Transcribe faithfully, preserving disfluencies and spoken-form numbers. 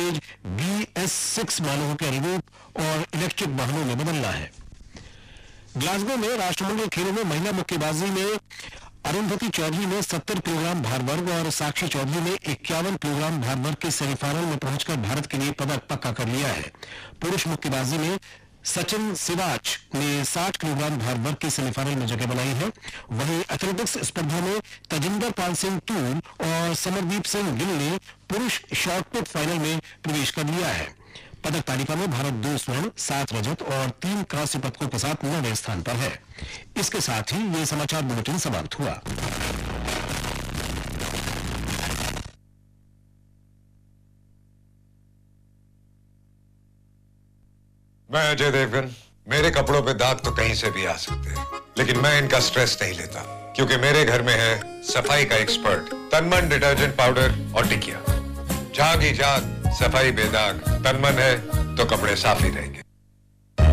तेज B S six मानकों के अनुरूप और इलेक्ट्रिक वाहनों में बदलना है। ग्लासगो में राष्ट्रमंडल खेलों में महिला मुक्केबाजी में अरुंधति चौधरी ने सत्तर किलोग्राम भार वर्ग और साक्षी चौधरी ने इक्यावन किलोग्राम भार वर्ग के सेमीफाइनल में पहुंचकर भारत के लिए पदक पक्का कर लिया है। पुरुष मुक्केबाजी में सचिन सिवाच ने साठ किलोग्राम भार वर्ग के सेमीफाइनल में जगह बनाई है। वहीं एथलेटिक्स स्पर्धा में तजिंदर पाल सिंह तूर और समरदीप सिंह गिल ने पुरुष शॉटपुट फाइनल में प्रवेश कर लिया है। पदक तालिका में भारत दो स्वर्ण, सात रजत और तीन कांस्य पदकों के साथ नौवें स्थान पर है। इसके साथ ही ये समाचार बुलेटिन समाप्त हुआ। मैं अजय देवगन। मेरे कपड़ों पे दाग तो कहीं से भी आ सकते हैं, लेकिन मैं इनका स्ट्रेस नहीं लेता, क्योंकि मेरे घर में है सफाई का एक्सपर्ट तनमन डिटर्जेंट पाउडर और टिकिया। जाग ही जाग, सफाई बेदाग, तनमन है तो कपड़े साफ ही रहेंगे।